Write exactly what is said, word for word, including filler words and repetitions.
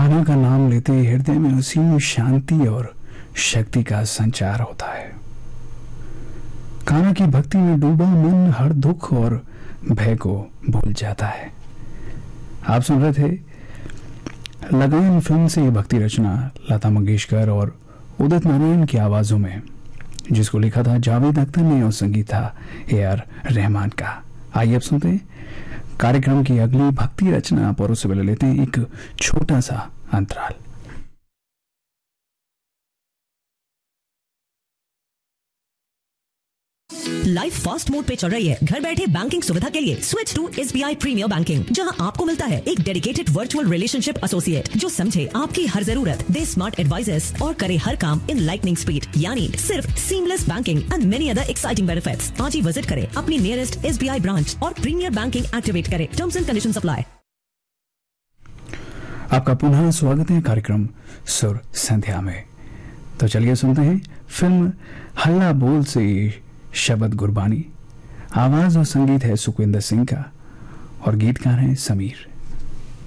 कान्हा का नाम लेते ही हृदय में असीम शांति और शक्ति का संचार होता है। कान्हा की भक्ति में डूबा मन हर दुख और भय को भूल जाता है। आप सुन रहे थे लगान फिल्म से ये भक्ति रचना लता मंगेशकर और उदित नारायण की आवाजों में, जिसको लिखा था जावेद अख्तर ने और संगीत था ए आर रहमान का। आइए अब सुनते हैं कार्यक्रम की अगली भक्ति रचना, पर उससे पहले लेते हैं एक छोटा सा अंतराल। लाइफ फास्ट मोड पे चल रही है। घर बैठे बैंकिंग सुविधा के लिए switch to S B I premiere banking, जहां आपको मिलता है एक डेडिकेटेड वर्चुअल रिलेशनशिप एसोसिएट जो समझे आपकी हर जरूरत, दे स्मार्ट एडवाइजेस और करे हर काम इन लाइटनिंग स्पीड, यानी सिर्फ seamless banking and many other exciting benefits. आज ही विजिट करें अपनी nearest S B I branch और प्रीमियर बैंकिंग एक्टिवेट करें। Terms and conditions apply. आपका पुनः स्वागत है कार्यक्रम सुर संध्या में। तो चलिए सुनते हैं फिल्म हल्ला बोल से शब्द गुरबानी। आवाज और संगीत है सुखविंदर सिंह का और गीतकार हैं समीर।